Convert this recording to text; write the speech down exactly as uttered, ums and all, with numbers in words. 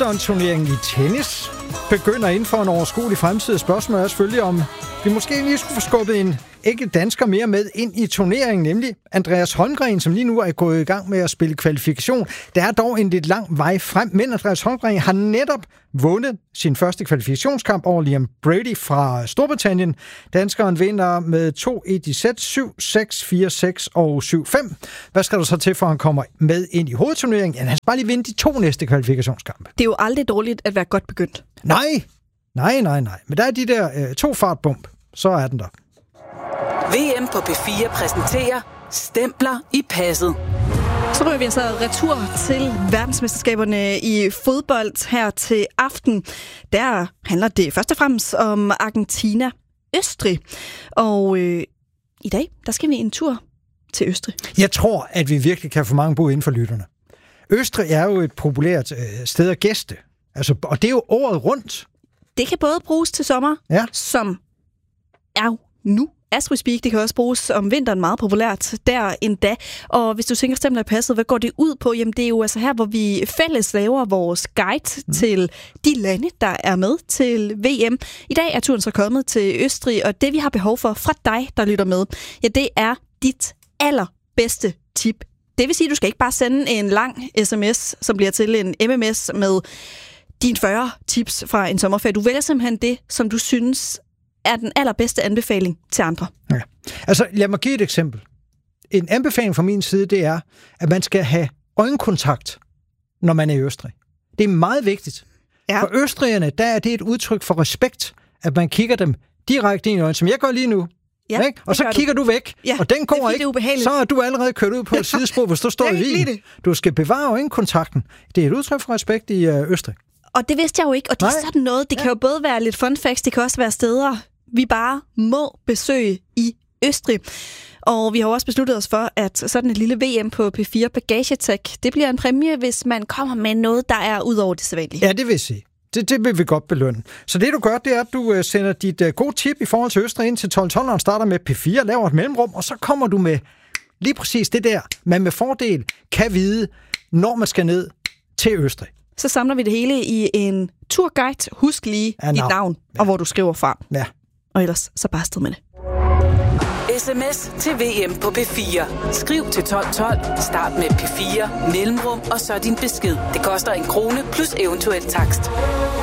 Wimbledon-turneringen i tennis begynder inden for en overskuelig fremtid. Spørgsmålet er selvfølgelig, om vi måske lige skulle få skubbet en enkelt dansker mere med ind i turneringen, nemlig Andreas Holmgren, som lige nu er gået i gang med at spille kvalifikation. Der er dog en lidt lang vej frem, men Andreas Holmgren har netop vundet sin første kvalifikationskamp over Liam Brady fra Storbritannien. Danskeren vinder med to et i sæt, syv seks, fire seks og syv fem. Hvad skal der så til, for at han kommer med ind i hovedturneringen? Ja, han skal bare lige vinde de to næste kvalifikationskampe. Det er jo aldrig dårligt at være godt begyndt. Nej, nej, nej, nej. Men der er de der øh, to fartbump, så er den der. V M på P fire præsenterer Stempler i passet. Så rører vi altså retur til verdensmesterskaberne i fodbold her til aften. Der handler det først og fremmest om Argentina-Østrig. Og øh, i dag, der skal vi en tur til Østrig. Jeg tror, at vi virkelig kan få mange bud inden for lytterne. Østrig er jo et populært øh, sted at gæste. Altså, og det er jo året rundt. Det kan både bruges til sommer, ja. som er jo nu. As we speak, det kan også bruges om vinteren meget populært der endda. Og hvis du tænker Stempler i passet, hvad går det ud på? Jamen det er jo altså her, hvor vi fælles laver vores guide mm. til de lande, der er med til V M. I dag er turen så kommet til Østrig, og det vi har behov for fra dig, der lytter med, ja det er dit allerbedste tip. Det vil sige, at du skal ikke bare sende en lang sms, som bliver til en M M S med dine fyrre tips fra en sommerferie. Du vælger simpelthen det, som du synes er den allerbedste anbefaling til andre. Ja. Altså, lad mig give et eksempel. En anbefaling fra min side, det er, at man skal have øjenkontakt, når man er i Østrig. Det er meget vigtigt. Ja. For østrigerne, der er det et udtryk for respekt, at man kigger dem direkte ind i øjnene, som jeg gør lige nu. Ja, ikke? Og så kigger du, du væk, ja, og den går ikke, så er du allerede kørt ud på et sidespor, hvis du står i Wien. Du skal bevare øjenkontakten. Det er et udtryk for respekt i øh, Østrig. Og det vidste jeg jo ikke, og det er Nej. sådan noget, det ja. kan jo både være lidt fun facts, det kan også være steder, vi bare må besøge i Østrig. Og vi har også besluttet os for, at sådan et lille V M på P fire Bagagetech, det bliver en præmie, hvis man kommer med noget, der er ud over det sædvanlige. Ja, det vil jeg sige. Det, det vil vi godt belønne. Så det du gør, det er, at du sender dit uh, gode tip i forhold til Østrig ind til tolv tolv, og starter med P fire, laver et mellemrum, og så kommer du med lige præcis det der, man med fordel kan vide, når man skal ned til Østrig. Så samler vi det hele i en turguide. Husk lige ja, dit navn, navn ja. og hvor du skriver fra. Ja. Og ellers så bare afsted med det. Sms til V M på P fire. Skriv til tolv tolv, start med P fire, mellemrum og så din besked. Det koster en krone plus eventuel takst.